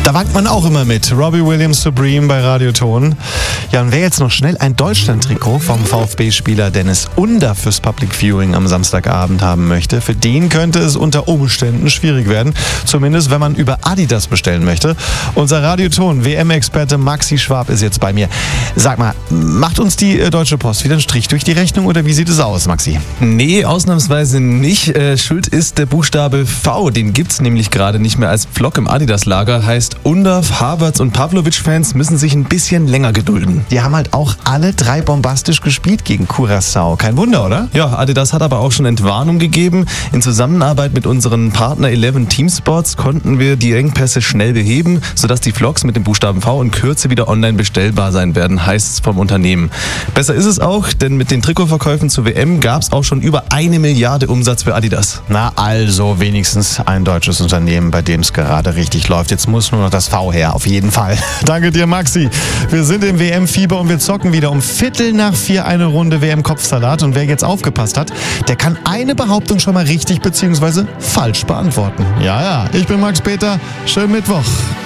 Da wankt man auch immer mit. Robbie Williams Supreme bei Radioton. Ja, und wer jetzt noch schnell ein Deutschland-Trikot vom VfB-Spieler Dennis Under fürs Public Viewing am Samstagabend haben möchte, für den könnte es unter Umständen schwierig werden. Zumindest, wenn man über Adidas bestellen möchte. Unser Radioton-WM-Experte Maxi Schwab ist jetzt bei mir. Sag mal, macht uns die Deutsche Post wieder einen Strich durch die Rechnung oder wie sieht es aus, Maxi? Nee, ausnahmsweise nicht. Schuld ist der Buchstabe V. Den gibt's nämlich gerade nicht mehr als Pflock im Adidas-Lager. Heißt, Undav, Havertz und Pavlovic-Fans müssen sich ein bisschen länger gedulden. Die haben halt auch alle 3 bombastisch gespielt gegen Curaçao. Kein Wunder, oder? Ja, Adidas hat aber auch schon Entwarnung gegeben. In Zusammenarbeit mit unseren Partner 11 Teamsports konnten wir die Engpässe schnell beheben, sodass die Vlogs mit dem Buchstaben V in Kürze wieder online bestellbar sein werden, heißt es vom Unternehmen. Besser ist es auch, denn mit den Trikotverkäufen zur WM gab es auch schon über 1 Milliarde Umsatz für Adidas. Na also, wenigstens ein deutsches Unternehmen, bei dem es gerade richtig läuft. Jetzt muss nur noch das V her, auf jeden Fall. Danke dir, Maxi. Wir sind im WM-Fieber und wir zocken wieder um 3:15 eine Runde WM-Kopfsalat. Und wer jetzt aufgepasst hat, der kann eine Behauptung schon mal richtig bzw. falsch beantworten. Ja, ich bin Max Peter. Schönen Mittwoch.